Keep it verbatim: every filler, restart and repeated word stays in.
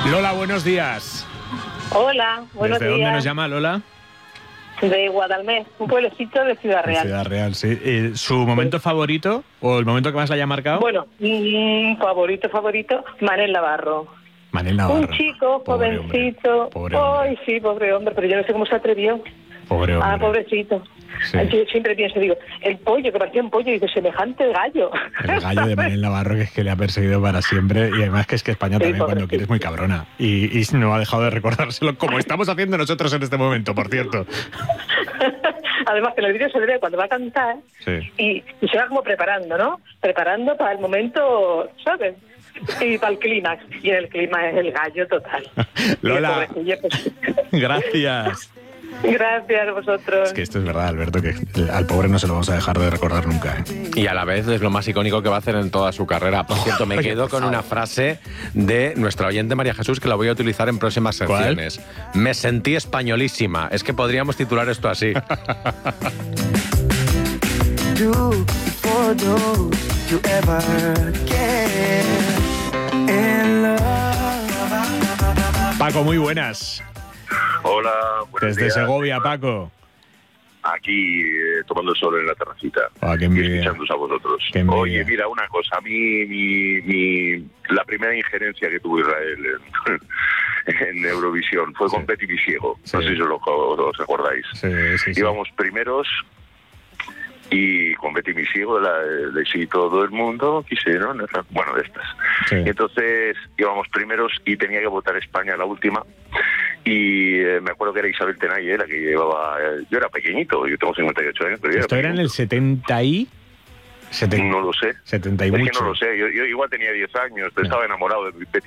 Lola, buenos días. Hola, buenos ¿Desde días. dónde nos llama Lola? De Guadalmés, un pueblecito de Ciudad De Real. Ciudad Real, sí. Eh, ¿Su momento sí. favorito o el momento que más la haya marcado? Bueno, mmm, favorito, favorito, Manel Navarro. Manel Navarro. Un chico, pobre jovencito. Hombre. Pobre hombre. Ay, sí, pobre hombre, pero yo no sé cómo se atrevió. Pobre hombre. Ah, pobrecito. Sí. Yo siempre pienso, digo, el pollo, que parecía un pollo, y dice, semejante gallo. El gallo de Manel Navarro, que es que le ha perseguido para siempre, y además que es que España también, sí, cuando quiere, es muy cabrona. Y, y no ha dejado de recordárselo, como estamos haciendo nosotros en este momento, por cierto. Además que en el vídeo se ve cuando va a cantar, sí. y, y se va como preparando, ¿no? Preparando para el momento, ¿sabes? Y para el clímax. Y en el clímax es el gallo total. Lola, pues... gracias. Gracias a vosotros. Es que esto es verdad, Alberto, que al pobre no se lo vamos a dejar de recordar nunca, ¿eh? Y a la vez es lo más icónico que va a hacer en toda su carrera. Por cierto, me quedo con una frase de nuestra oyente María Jesús que la voy a utilizar en próximas secciones. ¿Cuál? Me sentí españolísima. Es que podríamos titular esto así. Paco, muy buenas. Hola, buenos Desde días. Segovia, Paco. Aquí eh, tomando el sol en la terracita. Oh, qué y envidia. escuchándoos a vosotros. Qué envidia. Oye, mira, una cosa. A mí, mi, mi, la primera injerencia que tuvo Israel en, en Eurovisión fue sí. con Betty Visiego. Sí. No sé si os, lo, os acordáis. Sí, sí, sí. Íbamos primeros y con Betty Visiego, la de Sí, todo el mundo quisieron, bueno, de estas. Sí. Y entonces íbamos primeros y tenía que votar España la última. Y eh, me acuerdo que era Isabel Tenaye, la que llevaba... Eh, yo era pequeñito, yo tengo cincuenta y ocho años, pero yo ¿Esto era, era en el setenta y...? setenta No lo sé. setenta y es mucho. que no lo sé. Yo, yo igual tenía diez años, pero no. estaba enamorado de Betty